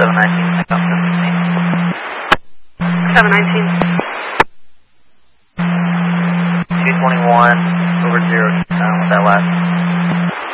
719, pick up 719. 221 over 0 with that last.